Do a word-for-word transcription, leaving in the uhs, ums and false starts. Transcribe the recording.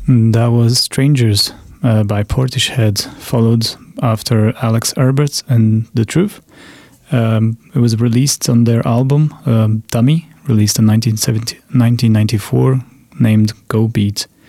That was Strangers uh, by Portishead, followed after Alex Herbert and The Truth. Um, it was released on their album um, Dummy, released in nineteen ninety-four, named Go Beat.